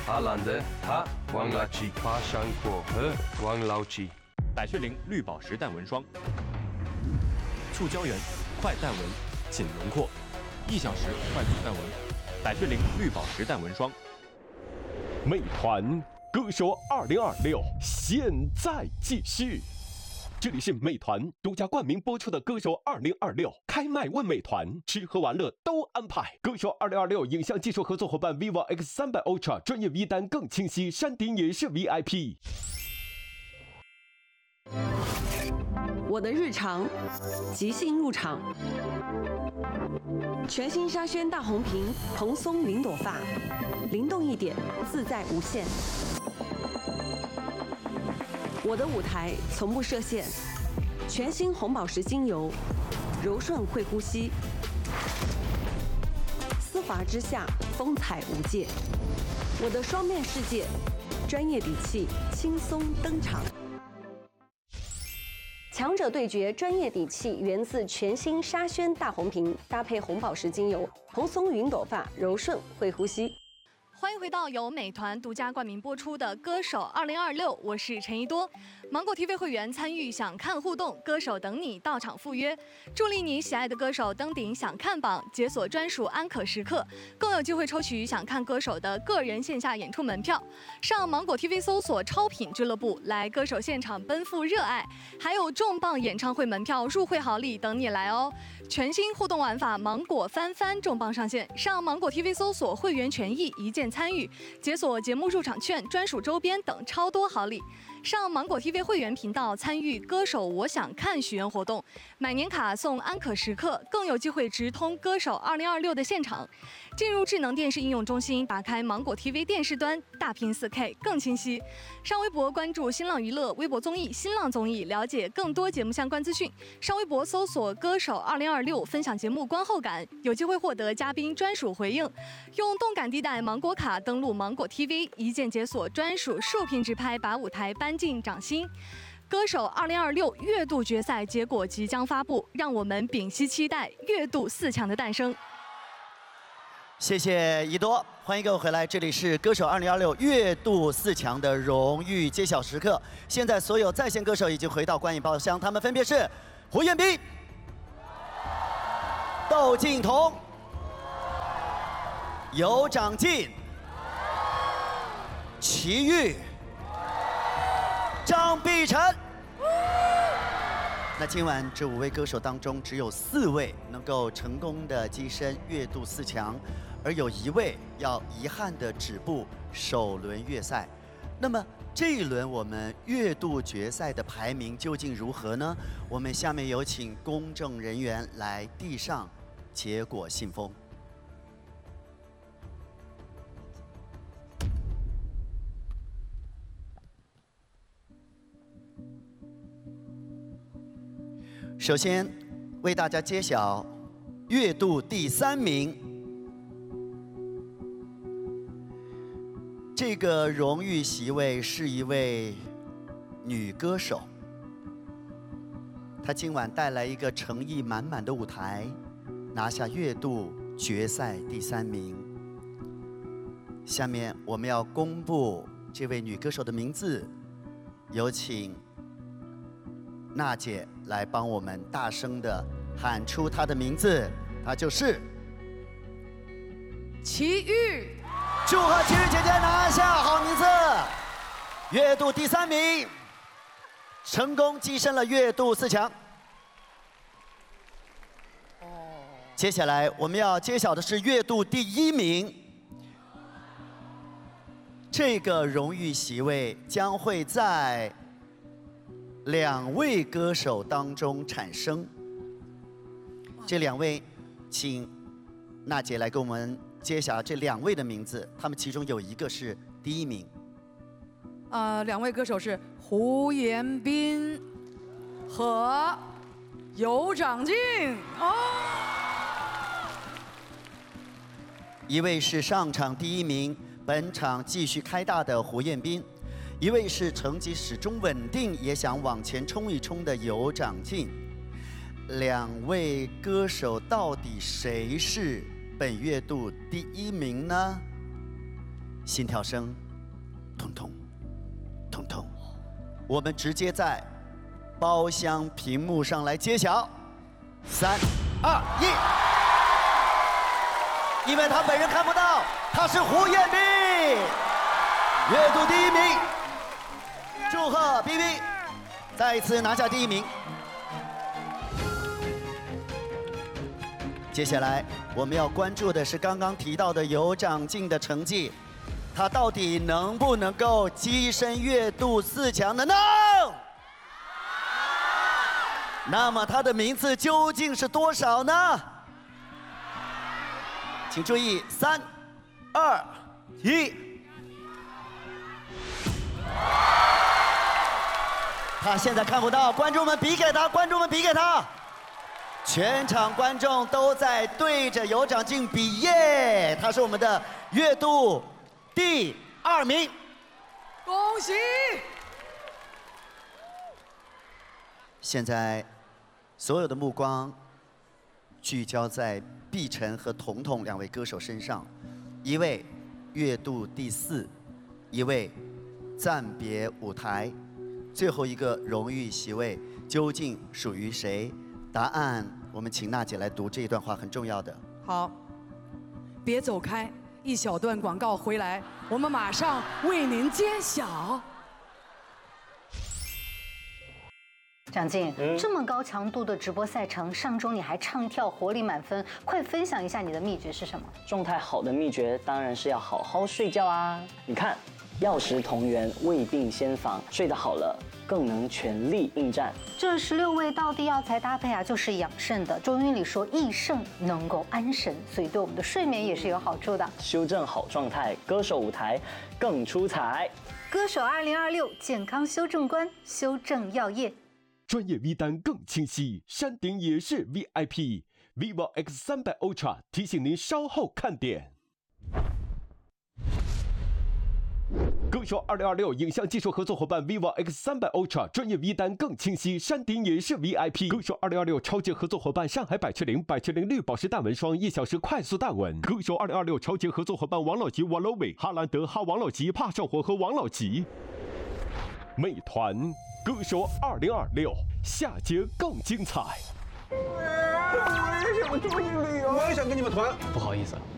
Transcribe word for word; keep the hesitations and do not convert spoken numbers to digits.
哈兰德哈王老吉巴山果和王老吉。 百雀羚绿宝石淡纹霜，促胶原，快淡纹，紧轮廓，一小时快速淡纹。百雀羚绿宝石淡纹霜。 美团歌手二零二六现在继续。这里是美团独家冠名播出的《歌手二零二六》，开麦问美团，吃喝玩乐都安排。歌手二零二六影像技术合作伙伴 vivo X 三百 Ultra， 专业 V 单更清晰，山顶也是 V I P。 我的日常，即兴入场，全新沙宣大红瓶，蓬松云朵发，灵动一点，自在无限。我的舞台从不设限，全新红宝石精油，柔顺会呼吸，丝滑之下风采无界。我的双面世界，专业底气轻松登场。强者对决，专业底气源自全新沙宣大红瓶，搭配红宝石精油，蓬松云朵发，柔顺会呼吸。 欢迎回到由美团独家冠名播出的《歌手二零二六》，我是陈怡多。芒果 T V 会员参与想看互动，歌手等你到场赴约，助力你喜爱的歌手登顶想看榜，解锁专属安可时刻，更有机会抽取想看歌手的个人线下演出门票。上芒果 T V 搜索超品俱乐部，来歌手现场奔赴热爱，还有重磅演唱会门票入会好礼等你来哦！全新互动玩法芒果翻翻重磅上线，上芒果 T V 搜索会员权益一键参与，解锁节目入场券、专属周边等超多好礼。上芒果 T V 会员频道参与歌手我想看许愿活动，买年卡送安可时刻，更有机会直通歌手二零二六的现场。进入智能电视应用中心，打开芒果 T V 电视端，大屏 四 K 更清晰。上微博关注新浪娱乐、微博综艺、新浪综艺，了解更多节目相关资讯。上微博搜索歌手二零二六，分享节目观后感，有机会获得嘉宾专属回应。用动感地带芒果卡登录芒果 T V， 一键解锁专属竖屏直拍，把舞台搬进掌心。歌手二零二六月度决赛结果即将发布，让我们屏息期待月度四强的诞生。 谢谢宜多，欢迎各位回来，这里是歌手二零二六月度四强的荣誉揭晓时刻。现在所有在线歌手已经回到观影包厢，他们分别是胡彦斌、窦靖童、尤长靖、齐豫、张碧晨。那今晚这五位歌手当中，只有四位能够成功的跻身月度四强，而有一位要遗憾的止步首轮月赛。那么这一轮我们月度决赛的排名究竟如何呢？我们下面有请公证人员来递上结果信封。首先为大家揭晓月度第三名，这个荣誉席位是一位女歌手，她今晚带来一个诚意满满的舞台，拿下月度决赛第三名。下面我们要公布这位女歌手的名字，有请娜姐来帮我们大声的喊出她的名字，她就是齐豫。 祝贺齐豫姐姐拿下好名次，月度第三名，成功跻身了月度四强。接下来我们要揭晓的是月度第一名，这个荣誉席位将会在两位歌手当中产生。这两位，请娜姐来给我们揭晓这两位的名字，他们其中有一个是第一名。 呃，两位歌手是胡彦斌和尤长靖。哦， 一位是上场第一名，本场继续开大的胡彦斌。一位是成绩始终稳定，也想往前冲一冲的尤长靖。两位歌手到底谁是本月度第一名呢？ 心跳声，痛痛痛痛。我们直接在包厢屏幕上来揭晓，三、二、一。因为他本人看不到，他是胡彦斌，阅读第一名。祝贺 B B 再一次拿下第一名。接下来我们要关注的是刚刚提到的尤长靖的成绩，他到底能不能够跻身月度四强的呢？那么他的名次究竟是多少呢？请注意，三、二、一。他现在看不到，观众们比给他，观众们比给他。全场观众都在对着尤长靖比耶，他是我们的月度第二名， 恭喜！ 现在所有的目光聚焦在碧晨和彤彤两位歌手身上，一位月度第四，一位暂别舞台，最后一个荣誉席位究竟属于谁？答案我们请娜姐来读，这一段话很重要的。 好，别走开，一小段广告回来，我们马上为您揭晓。 长靖，嗯、这么高强度的直播赛程，上周你还唱跳活力满分，快分享一下你的秘诀是什么？ 状态好的秘诀当然是要好好睡觉啊！你看，药食同源，未病先防，睡得好了，更能全力应战。 这十六味道地药材搭配啊，就是养肾的。中医里说益肾能够安神，所以对我们的睡眠也是有好处的。 修正好状态，歌手舞台更出彩。 歌手二零二六健康修正观，修正药业。 专业 V 单更清晰，山顶也是 V I P。vivo X 三百 Ultra 提醒您稍后看点。歌手二零二六影像技术合作伙伴 vivo X 三百 Ultra 专业 V 单更清晰，山顶也是 V I P。歌手二零二六超级合作伙伴上海百雀羚，百雀羚绿宝石淡纹霜，一小时快速淡纹。歌手二零二六超级合作伙伴王老吉 Walowi， 哈兰德哈王老吉怕上火和王老吉。美团歌手二零二六下节更精彩。 我也想跟你们团。 不好意思，